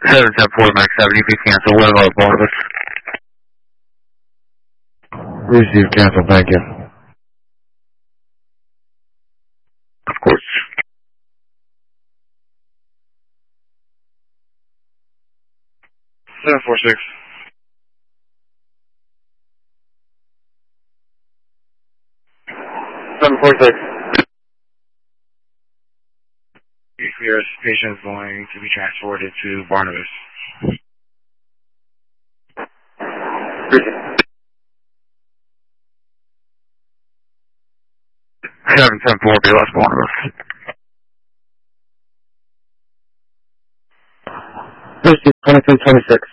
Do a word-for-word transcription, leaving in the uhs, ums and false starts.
seven ten four, Max seven, you can cancel. What about Barnabas? Receive, cancel, thank you. Of course. seven four six. seven four six. Your patient is going to be transported to Barnabas. seven ten four, be less Barnabas. Receive, twenty-three twenty-six.